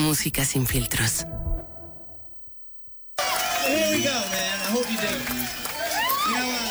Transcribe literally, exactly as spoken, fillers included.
Música sin filtros. Here we go, man. I hope you dig it. You know, uh,